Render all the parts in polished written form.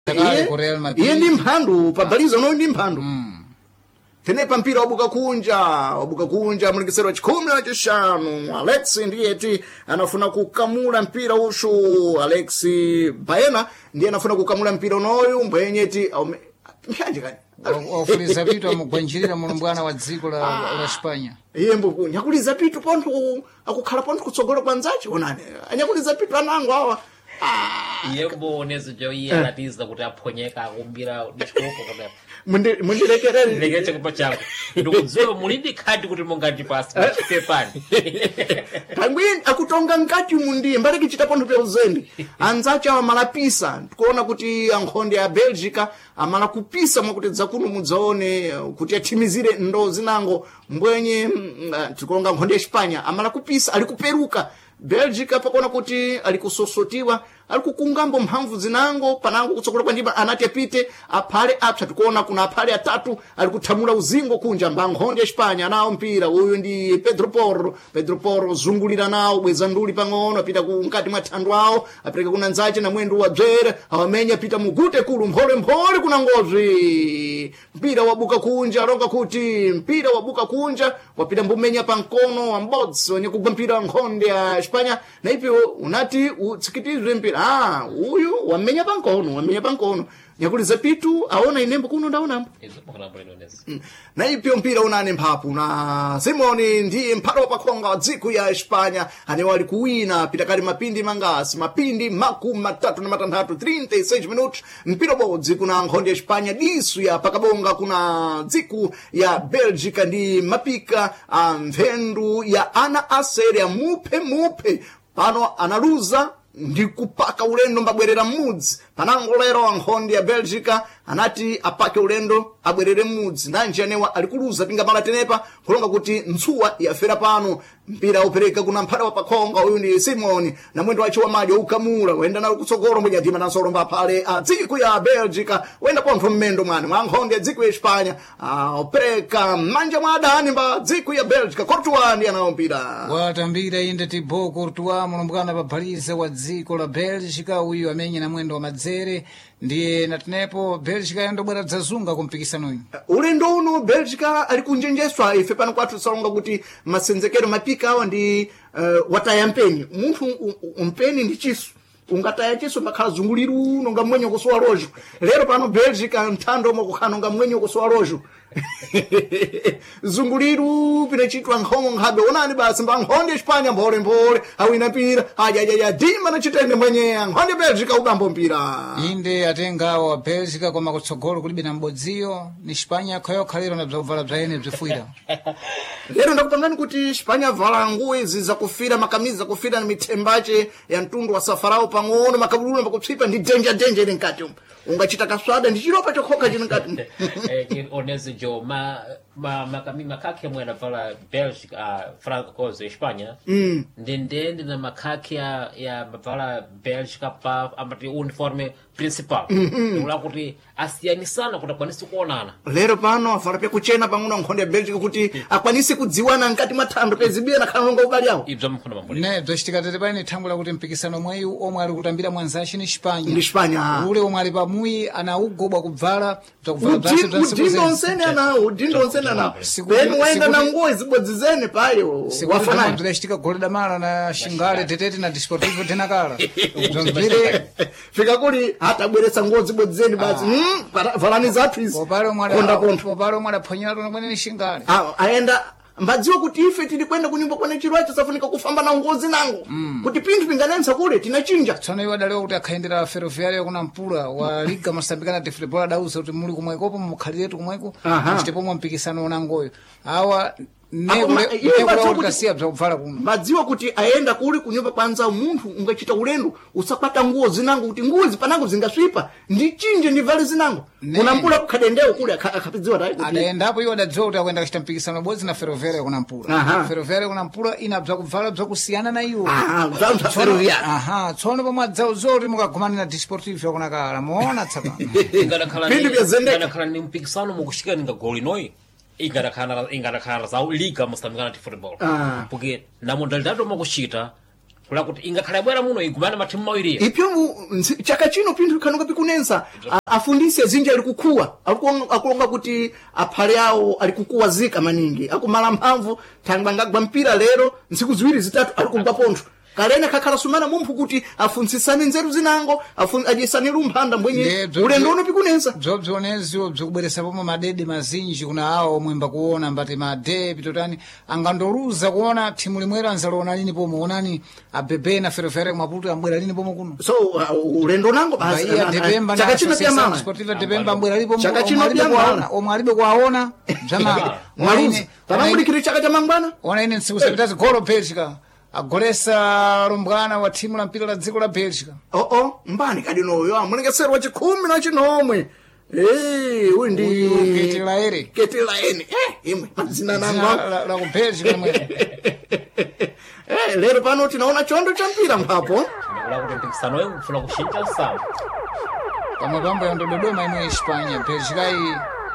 iye ndi mphandu pabaliza uno ndi mphandu tenepa mpira wabuka kunja mulikisero wa chikhumi na chishanu Alex ndiyeti anafuna kukamula mpira ushu Alex Baena ndiye anafuna kukamula mpira unoyu mbwenyeti mphanje kani ofuliza pitu amugwanjirira mulumbwana wa dziko la Espanya iye mbuku nyakuliza pitu pontho akukhala pontho kutsogolo kwanzache onani anyakuliza pitu anango awa yebo nezo jo iye anatiza kuti aphonyeka akumbira ndichoko kuti mundilekerere lekeche kupa changu ndikudziwa mulindi khadi kuti mungati pasi pepani pangwini akutonga ngati mundi mbaleki chita pontho pe uzendi anzacha amalapisa tikuona kuti ankhonde ya Belgica amala kupisa mwakuti dzakuno mudzaone kuti athimizire ndo zinango mbwenye tikonga nkhonde ya Espanya amala kupisa ali kuperuka Belgica pakona kuti ali kusosotiwa ali kukungambo mphamvu zinango panango kutsokola kwa ndima anati apite aphale apsa tikuona kuna aphale atatu ali kuthamula uzingo kunja mbankhonde ya Espanya nawo mpira uyu ndi Pedro Porro zungulira nawo bweza nduli pang'ono apita mkati mwa thandu awo apereka kuna nzache na mwendo wa bzere awamenya apita mugute kulu mphole kuna ngozwi mpira wabuka kunja aronga kuti mpira wabuka kunja wapita mbumenya pa mkono wa mbodzi wenye kugwa mpira wa nkhonde ya Espanya na ipi unati utsikitizwe mpira uyu wamenya pa mkono nyakuliza pitu aona inembo kuno ndaona na ipyo mpira unane mphapu na Simoni ndiye mphalo pakhonga wa dziko ya Espanya ane wali kuwina pitakali mapindi mangasi mapindi makumi matatu na matanthatu 36 minutos mpira bodzi kuna nkhonde ya Espanya disu ya pakabonga kuna dziko ya Belgica ndi mapika mvendu ya ana asere muphe pano analuza ndi kupaka ulendo mbabwerera mudzi panango lero ankhonde ya Belgica anati apake ulendo abwerere mudzi nanje anewa alikuluza pingamala tenepa kulonga kuti ntsuwa yafera pano mpira upereka kuna mphata wa pakhonga uyu ndi Simoni na mwendo wacho wa madyo ukamula wenda nawo kutsogolo mwenye dima nansolo mbapale dziko ya Belgica wenda pontho mmendo mwa ankhonde ya dziko ya Espanya upereka manja mwa adani mba dziko ya Belgica Courtois ndi anawo mpira watambira inde Thibaut Courtois mulumbwana pabhaliza wa dziko la Belgica uyu amenye na mwendo wa madzere ndiye natenepo Belgica yandobwera dzazunga kumpikisano uyu ulendo uno Belgica ali kunjenjeswa ife pano kwathu salonga kuti masenzekero mapika awa ndi wataya mpeni munthu umpeni ndi chisu ungataya chisu makhala zunguliru uno nga mwenye kusowa rojo lero pano Belgica mthando mwakukhano nga mwenye kusowa rojo zunguliru pine chitwa nkhomo nkhabe onani basi mba nkhonde Espanya mphole awina pira ajajaja dima na chitende mwenye nkhonde Belgica ukambo mpira inde atenga wa Belgica koma kutsogolo kulibe na mbodziyo ni Espanya khayokha lero na bzavala bzaene bzifuira lero ndakupangani kuti Espanya vala nguwe zizakufira makamiza kufira na mitembache ya mtundu wa safarao pang'ono makabulula pakupsipa ndi danger ili nkati ungachita kaswada ndi chiropa chokhoka chino nkati onezi jo makake mwena vala Belgica Franco kozo Espanya ndende na makake ya vala Belgica pa amati uniforme principal ula kuti asiyani sana kuti akwanisi kuonana lero pano avala pya kuchena pang'ono nkhonde ya Belgica kuti akwanisi kudziwana nkati mathando pezibira na khalonga ubali yawo ibza mkhona mambo ne bzochitika tete pali thangula kuti mpikisano mweyu omwe ali kutambira mwanzashi ni Espanya ule omwe ali pamuyi anaugobwa kubvala udindo onsene anawo penu waenda na nguo zibodzizene pale wafanani tunachitika goleda mala na shingale tetete na Desportivo tenakala zombire fika kuli hata bweresa nguo zibodzizene basi valani zathu izi popale omwe adaphonyera tunakwanene shingale aenda mbadziwa kuti ife tili kwenda kunyumba kwane chirwacho safunika kufamba na ngozi nango kuti pinthu pinganensa kule tinachinja tsono iwo adalewa kuti akhaendera Ferroviária kuna mpula wa Liga Moçambicana de Futebol adauza kuti muli kumwekopo mukhaliretu kumweko chitepomwe mpikisano unangoyo awa madziwa kuti aenda kuli kunyumba kwanza munthu ungachita ulendo usakwata nguo zinango kuti nguo panango zingaswipa ndi chinje ndi vale zinango kunampula kukhadendeo kuli akhapidziwa tayi adaendapo iwo adadziwa kuti akuenda kuchita mpikisano bodzi na Ferroviária kuna mpula Ferroviária kuna mpula ina bzakuvala bzakusiyana na iwo tsono pomwe adzawo zoti mukagumana na Desportivo kunakala muona tsapano ingakhala ni mpikisano mukushika ninga goli noyi ingarakhala za Liga Moçambicana de Futebol porque na modalidade uma kuchita kula kuti ingakhala bwera muno igumana matimu mawiriyo ipyo chaka chino pinthu khanoka pikunensa afundisi azinji ali kukuwa akulonga kuti aphale awo ali kukuwazika maningi akumala mphamvu thangwe angagwa mpira lero ntsiku ziwiri zitatu ali kugwa pontho kalena kakhala sumana mumphu kuti afuntsisane nzeru zinango adyesane lumphanda mbwenye ulendo uno pikunensa bzobzionezio bzikubweresa pomwe madede mazinji kuna awo omwe mbakuona mbati made pitotani angandoluza kuona thimu limwero anzalona lini pomwe onani abebe na ferefere mwaputu ambwera lini pomwe kuno so ulendo nango Bahia Depemba na Associação Sportiva Depemba ambwera lipo chaka chino pyamana omwe alibe kuwaona bzamala mwaluzi tanamulikiri chaka cha mangwana ona ine ntsiku zapitazi golo Belgica agolesa lumbwana wa thimu la mpira la dziko la Belgica mbani kadi noyo amunengesero wa 10 na chinomwe uyu ndi Ketelaere imwe mazina nango la ku Belgica mwe lero pano tinaona chondo cha mpira mpapo kula kuti mpikisano wewe ufuna kushinja sawa pamwe pambo yandododoma imwe Espanya Belgica iyi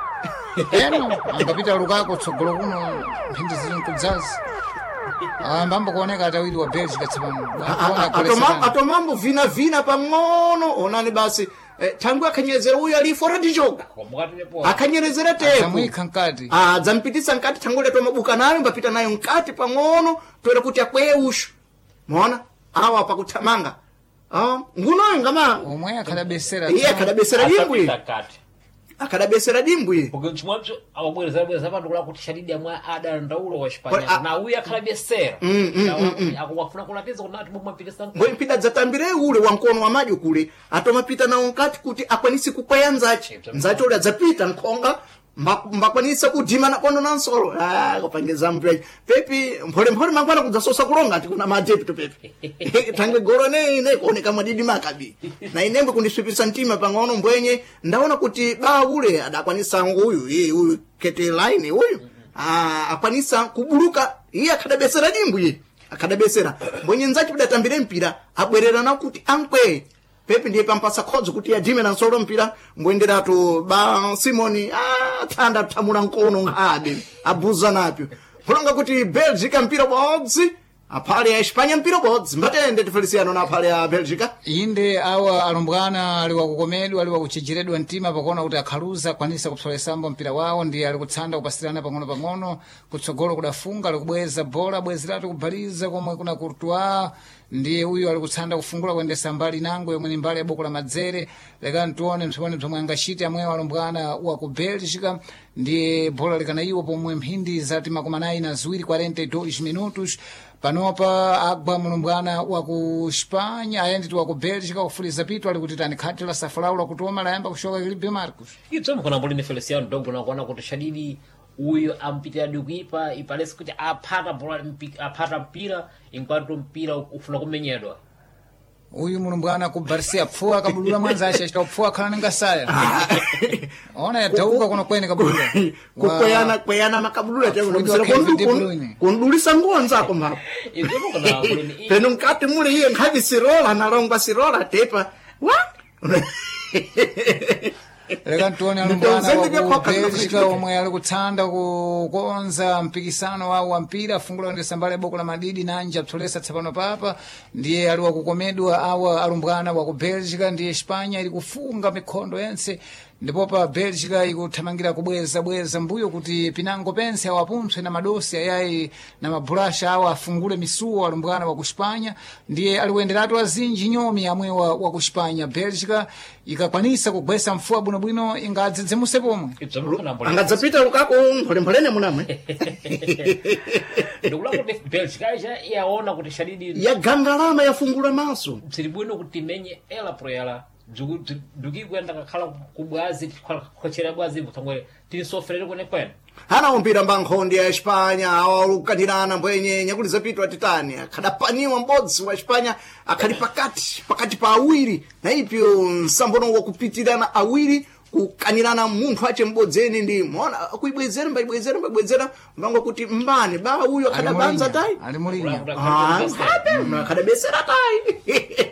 eno angapita lukako tsogolo kuno mphindi zili nkudzazi mbambo kuoneka atawiri wa Belgica tsopano atomambo vina pang'ono onani basi thangwe akhanyerezera uyu ali fora ndichoka akhanyerezera tepo amwikha nkati dzampitisa nkati thangwe leto mabuka nayo mbapita nayo nkati pang'ono toera kuti akweye ushu muona awa pakuthamanga ngunoyo ngama omwe akhadabesera iye akhadabesera dimbwi akhadabesera dimbwi porque chimwacho awabwereza vantu kula kuti shadidi amwe ada ndaulo wa Espanya na uya akhalabesera akuwafuna kulatiza kuti nati bomwe mpikisano mbwe mpida dzatambire ule wankono wa madyo kule atomapita nawo nkati kuti akwanisi kukwaya nzache ule adzapita nkhonga mbakwanisa kudhima na kondo nansolo kupangeza mpira pepi mphole mangwana kudzasosa kulonga ati kuna madepito pepi thangwe goro ne kuoneka madidi makabi na inembe kundiswipisa mtima pang'ono mbwenye ndaona kuti ule adakwanisa uyu Ketelaere uyu akwanisa kubuluka iye akhadabesera dimbwi akhadabesera mbwenye nzati bidatambire mpira abwererana kuti ankwe pepi ndiye pampasa khodzo kuti yadhime na nsolo mpira mbwenderatu ba Simoni thanda thamula nkono ngabe abuza napyo kulonga kuti Belgica mpira bodzi aphale ya Espanya mpira bodzi mbatende tifeliciano na aphale ya Belgica inde awa alumbwana aliwa kukomedwa aliwa kuchijiredwa mtima pakuona kuti akhaluza kwanisa kupsolesambo mpira wawo ndiye ali kutsanda kupasirana pang'ono kutsogolo kudafunga alikubweza bola bwezeratu kubhaliza komwe kuna Courtois ndiye uyu ali kutsanda kufungula kuendesa mbali nango yomwe ni mbali ya boko la madzere lekani tuone msopone bzomwe angachite amwewo alumbwana wa ku Belgica ndiye bola likana iwo pomwe mphindi zati 42 minutos panopa agwa mulumbwana wa ku Espanya ayenditi wa ku Belgica kufuliza pitu ali kuti tani khati la safulaula kutoma layamba kushoka Filipe Marcos itsomo kuna mboli ne Feliciano Dogo na kuona kuti shadidi uyu ampitira dikuipa ipalesi kuti aphata bola aphata mpira inkwatu mpira ufuna kumenyedwa uyu mulumbwana ku Barcia pfuwa kabulula mwanza ashe chitopfuwa khala ninga saya ona yadauka kuno kwene kabulula kweyana makabulula kundulisa ngonza ako mbapo peno nkati mule iye nkhavi sirola analongwa sirola tepa leka ntuone alumbwana wa ku Belgica omwe ali kutsanda kukonza mpikisano wawo wa mpira afungula ndesa mbali ya boko la madidi nanja apsolesa tsapano papa ndiye ali wakukomedwa awa alumbwana wa ku Belgica ndiye Espanya ili kufunga mikhondo yense ndipo pa Belgica ikuthamangira kubweza mbuyo kuti pinango pense awapumpswe na madosi ayayi na mabulasha awa afungule misuwo alumbwana wa ku Espanya ndiye aliwenderatu azinji nyomi amwe wa ku Espanya Belgica ikakwanisa kugwesa mfuwa bwinobwino ingadzedzemuse pomwe angadzapita lukako mpholemphulene munamwe ndikula kuti Belgica yaona kuti shadidi yagangalama yafungula maso msiri bwino kuti menye ela pro ela dukikwenda kakhala kubwazi khochera bwazi mutangwe tilisofrere kwene anaumpira mbankhondi ya Espanya awalukatirana mbwenye nyakuliza pitu atitani akhadapaniwa mbodzi wa Espanya akhali pakati pa awiri na ipyo nsambono wakupitirana awiri kukanirana munthu ache mbodzeni ndi mona kuibwezera mbabwezera mbango kuti mbane ba uyo akhadabanza tai ali mulinya akhadabesera tai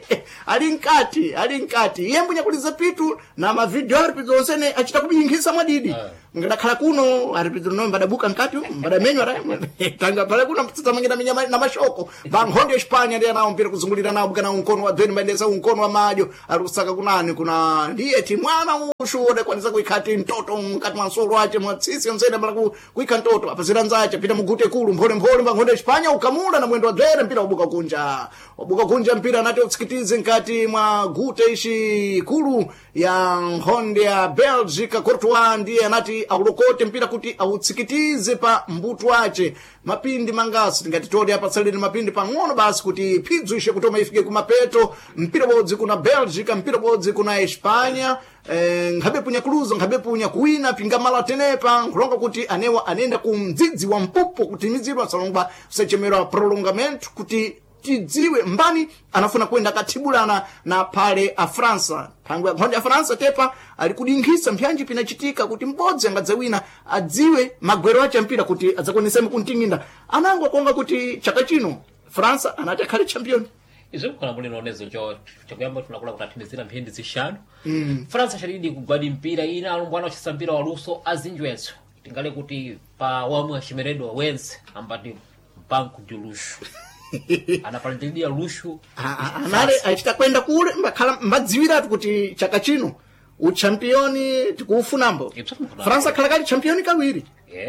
ali nkati iye mbunyakuliza pitu na mavideo aripidzo onsene achita kubiyinkhisa mwadidi ngakhala kuno aripidzo no mbadabuka nkati mbadamenywa tanga pale kuno tsamangina minyama na mashoko bankhonde Espanya ndiye nawo mpira kuzungulira nawo bukana unkono wa dhweni maendesa unkono wa majo alusaka kunani kuna ndiye ti mwana ushuode kwanisa kuikhati mtoto mkati mwa nsolo wache mwatsisi onsene mbala kuikha mtoto apazira nzache pita mugute kulu mphole bankhonde Espanya ukamula na mwendo wa dhweni mpira wabuka kunja mpira anati utsikitize nkati mwa gute ishi kulu ya nkhonde ya Belgica Courtois ndiye anati aulokote mpira kuti autsikitize pa mbutu wache mapindi mangasi ngati todi apa salini mapindi pang'ono basi kuti pidzu ishe kutoma ifike kumapeto mpira bodzi kuna Belgica mpira bodzi kuna Espanya nkhabe punya kuluza nkhabe punya kuwina pingamala tenepa nkulonga kuti anewa anenda kumdzidzi wa mpupo kuti mizidwa salongba sechemerwa prolongament kuti tidziwe mbani anafuna kwenda katibulana na pale a Fransa pangu ya nkhonde ya Fransa tepa alikudinkhisa mpyanji pinachitika kuti mbodzi angadzawina adziwe magwero ache mpira kuti adzakoneseme kunting'inda anangwa konga kuti chaka chino Fransa anati akhale champion izo kuna mulino onezo chakuyamba tunakula kutatimizira mphindi zishanu Fransa sharidi kugwadi mpira ina alumbwana wachisa mpira waluso azinjwenso tingale kuti pa wamu ya shimeredo wense ambati banku julushu anapalandilia lushu anale achita kwenda kule mbadziwiratu kuti chaka chino uchampioni tikuufunambo Fransa khalakali championi kawiri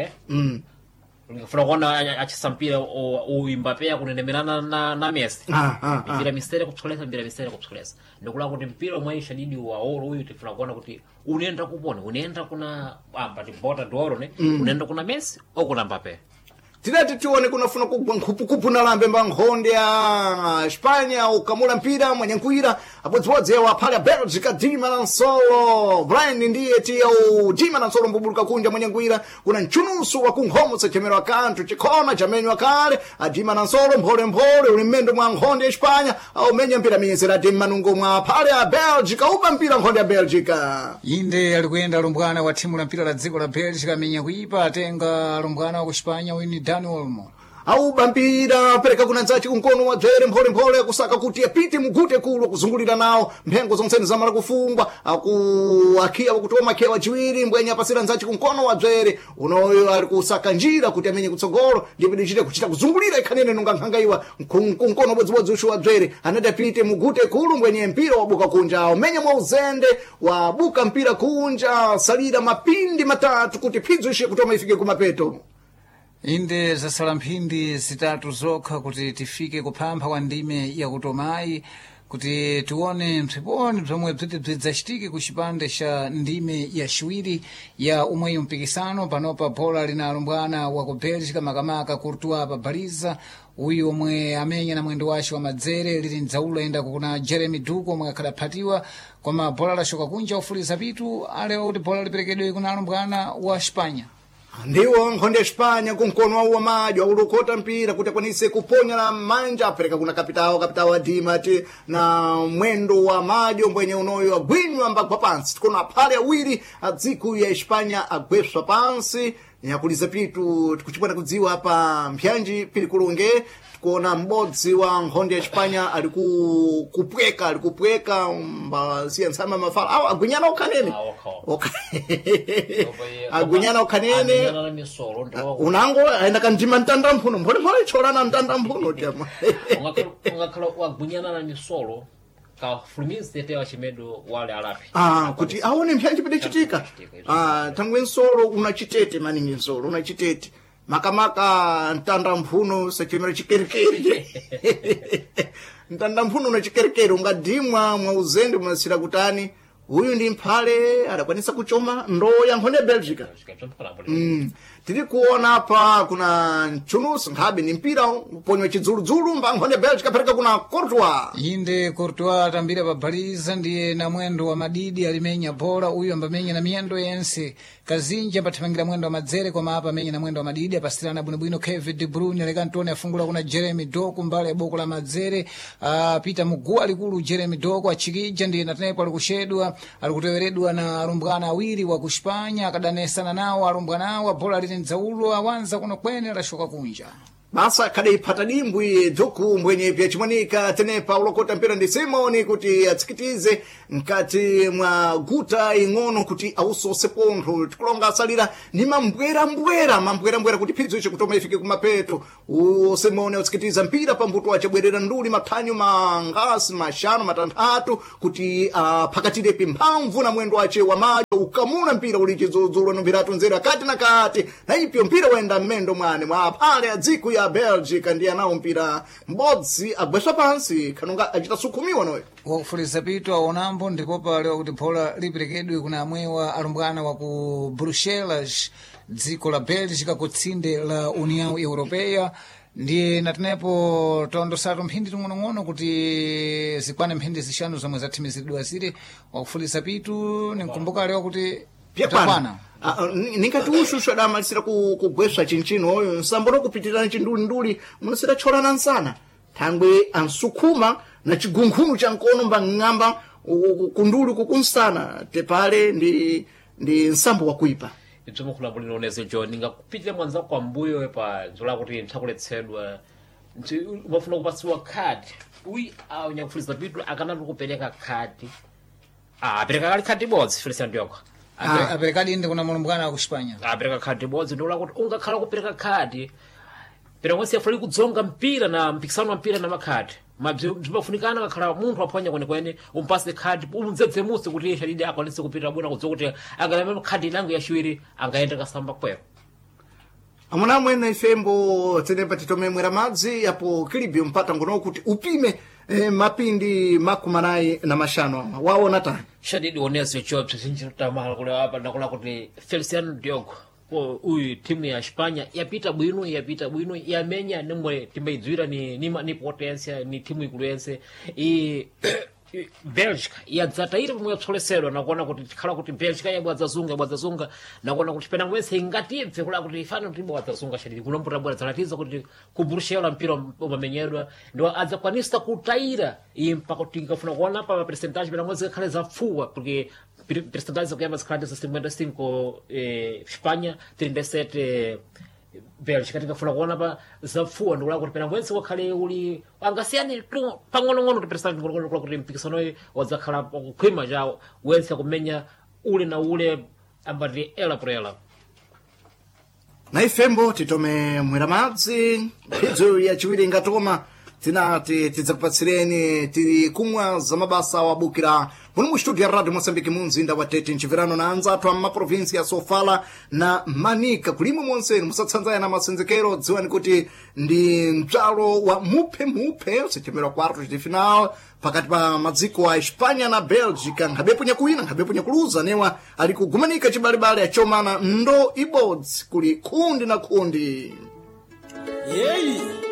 ngifuna kuona achisampira o Mbappe akunenemerana na Messi mpira misere kupsolesa ndikula kuti mpira omwe shadidi wa oro uyu tifuna kuona kuti unaenda kupona unaenda kuna ambati bota doro ne unaenda kuna Messi au kuna Mbappe tinati tione kunafuna kugwa nkhupukupu na lambe mbankhonde ya Espanya ukamula mpira mwenye nkuira apodzipodzi wa pale Belgica Dima na Nsolo Brian ndiye tiya Dima na Nsolo mbubuluka kunja mwenye nkuira kuna nchunusu wa kunkhomo sechemerwa kantu chikona chamenywa kale Dima na Nsolo mphole uli mmendo mwa nkhonde ya Espanya au menya mpira miyezera Dima nungo mwa pale ya Belgica upa mpira nkhonde ya Belgica inde alikuyenda alumbwana wa timu la mpira la dziko la Belgica menya kuipa atenga alumbwana wa Espanya wini Dani Olmo au bampira pereka kuna nzachi kunkono wa dzere mphole kusaka kuti apite mugute kulo kuzungulira nawo mphengo zonsene zamala kufungwa akuakia kutoma kewa chiwiri mbwenye apasira nzachi kunkono wa dzere unoyo ali kusaka njira kuti amenye kutsogolo ndipo ndichite kuchita kuzungulira ikhanene nunga nkhangaiwa kunkono bodzibodzi ushu wa dzere anati apite mugute kulo mbwenye mpira wabuka kunja umenya mwa uzende wabuka mpira kunja salira mapindi matatu kuti pidzu ishe kutoma ifike kumapeto inde zasala mphindi zitatu zokha kuti tifike kuphampha kwa ndime ya kutomayi kuti tione mpheponi bzomwe bzidzachitike ku chipande cha ndime ya chiwiri ya umweyu mpikisano panopa bhola lina alumbwana wa ku Belgica makamaka Courtois pa baliza uyu omwe amenya na mwendo wace wa madzere lili mdzaulo enda kuna Jeremy Doku omwe akhadaphatiwa koma bhola lashoka kunja ufuliza pitu alewa kuti bhola liperekedwe kuna alumbwana wa Espanya ndiwo nkhonde Espanya kunkono wa majo aulokota mpira kuti akwanise kuponya na manja apereka kuna kapitao wa Dima na mwendo wa majo mbwenye unoyo agwinywa mbagwa pansi tikona aphale awiri adziku ya Espanya agweswa pansi nyakuliza pitu tikuchipwana kudziwa hapa mpyanji pili kulunge kuona mbodzi wa nkhonde ya Espanya alikupweka mbasiya nsama mafala au agwinyana ukhanene agwinyana ukhanene unango aenda kanjima ntanda mphuno mphole cholana ntanda mphuno tiama ungakhala wagwinyana na misolo ka fluminense tewa chimedo wale alapi kuti aone mpyanji pide chitika tangwe nsolo unachitete maningi nsolo unachitete makamaka ntanda mphuno sechimera chikerikeri ntanda mphuno unachikerikeri ungadimwa mwa uzende munasira kutani uyu ndi mphale adakwanisa kuchoma ndoo ya nkhonde Belgica tiri kuona hapa kuna nchunusu nkhabe ni mpira uponywa chidzuludzulu mba nkhonde Belgica pereka kuna Courtois inde Courtois atambira pa baliza ndiye na mwendo wa madidi alimenya bhola uyu ambamenya na miyendo yense kazinja pathamangira mwendo wa madzere koma apa amenya na mwendo wa madidi apasirana bwinobwino Kevin De Bruyne aleka Antoni afungula kuna Jeremy Doku mbale ya boko la madzere Peter Muguwa likulu Jeremy Doku achikija ndiye natenepo alikushedwa alikuteweredwa na alumbwana awiri wa kuspanya akadanesana nawo alumbwana awo bhola lili mdzaulo awanza kuno kwene lashoka kunja basa kadaipata dimbwi dhuku mbwenye vya chimanika tenepa ulokota mpira ndi Simoni kuti atsikitize mkati mwa guta ing'ono kuti ausose pontho tikulonga asalira ni mambwera kuti phidzo ichi kutoma ifike kumapeto Simoni atsikitiza mpira pambuto achabwerera nduli mathanyu mangasi mashanu matanthatu kuti pakatire pimphamvu na mwendo ache wa majo ukamuna mpira uli chidzudzulo nombiratu nzera kati na kati na ipyo mpira wenda mmendo mwane mwa phale adziku ya Belgica ndi anawo mpira mbodzi agweswa pansi kanonga achita sukhumiwa noyo wakufuliza pitu aonambo ndipo pale wakuti phola liperekedwe kuna amwewa alumbwana wa ku Bruxelas dziko la Belgica kutsinde la União Europeia ndiye natenepo tondosatu mphindi ting'onong'ono kuti zikwane mphindi zishanu zomwe zathimizidwa ziri wakufuliza pitu ninkumbuka leo kuti pyakwana ningati ushushu adamalisira kugweswa chinchino oyo nsambono kupitirana chinduli munosira cholana nsana thangwe ansukhuma na chigunkhunu cha nkono mbang'amba kunduli kukunsana tepale ndi nsambo wakuipa ibzo mukhulabo linonezo John ngakupitira mwanza kwa mbuyo pa zola kuti nthakuletsedwa umafuna kupasiwa khadi uyi nyakufuliza pitu akanatu kupereka khadi apereka kali khadi bodzi Feliciano Diogo apereka dinde kuna mulumbwana wa ku Espanya apereka khadi bodzi ndola kuti ungakhala kupereka khadi pera mwense afuli kudzonga mpira na mpikisano wa mpira na makhadi mafunikana kakhala munthu aphwanya kwenekwene umpase khadi umdzedze musi kuti iye shadidi akwanise kupitira bwino kudzoka kuti angalemera khadi langu yachiwiri angaenda kasamba kwero amuna mwene ifembo tenepa titomemwera madzi apo kilibio mpata ngono kuti upime mapindi makumanayi na mashano waona tani shadidi onese chopse sinchitamala kule apa nakula kuti Feliciano Diogo uyu timu ya Espanya yapita bwino yamenya nimwe timu idzwira ni potência ni timu ikuluense Belgica yadzataira pomwe yapsolesedwa nakuona kuti tikhala kuti Belgica yabwadzazunga nakuona kuti pena mwense ingatibve kula kuti ifana kuti bwadzazunga shadidi kunombuta bwera zanatiza kuti ku Bruxelas mpira umamenyedwa ndo adzakwanisa kutaira mpaka kuti ngafuna kuona pa percentage pena mwense khale zapfuwa porque percentage zakuyamba zikhale 55 Espanha 37 Belgica tingafuna kuona pa zapfuwa ndikula kuti pena mwense wakhale uli angasiyani pang'onong'ono kuti percentage ngolokolo kuti mpikisano wadzakhala kukhwima chawo wense kumenya ule na ule ambati ela por ela na ifembo titome mwera madzi phidzo yachiwiri ingatoma tinati tidzakupatsireni tiri kumwa za mabasa wabukira muno mu studio ya Radio Moçambique mu mzinda wa Tete nchipirano na anzathu amma provinsi ya Sofala na Manica kulimo monseni musatsanzaya na masenzekero dziwani kuti ndi mtsalo wa muphe usichemerwa quartos de final pakati pa madziko a Espanya na Belgica nkhabepo nyakuwina nkhabepo nyakuluza newa ali kugumanika chibalibale achomana ndo ibodzi kuli khundi na khundi yeyi